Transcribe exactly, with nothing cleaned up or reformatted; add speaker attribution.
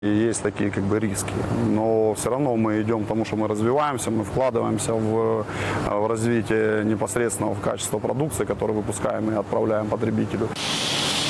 Speaker 1: И есть такие как бы риски, но все равно мы идем к тому, что мы развиваемся, мы вкладываемся в, в развитие непосредственного в качество продукции, которую выпускаем и отправляем потребителю.